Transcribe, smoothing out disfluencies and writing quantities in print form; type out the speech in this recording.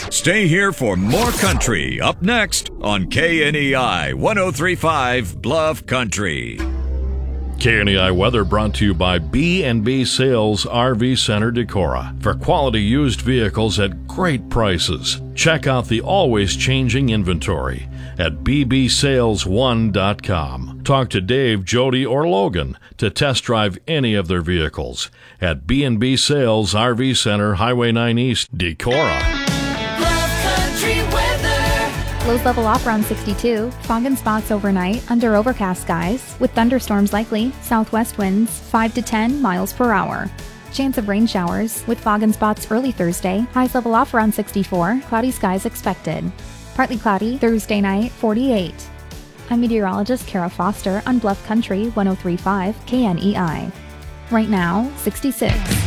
Stay here for more country up next on KNEI 103.5 Bluff Country. KNEI weather brought to you by B&B Sales RV Center Decorah for quality used vehicles at great prices. Check out the always changing inventory at bbsales1.com. Talk to Dave, Jody, or Logan to test drive any of their vehicles at B&B Sales RV Center, Highway 9 East, Decorah. Lows level off around 62. Fog and spots overnight under overcast skies with thunderstorms likely. Southwest winds 5 to 10 miles per hour. Chance of rain showers with fog and spots early Thursday. Highs level off around 64. Cloudy skies expected. Partly cloudy Thursday night 48. I'm meteorologist Kara Foster on Bluff Country 103.5 KNEI. Right now 66.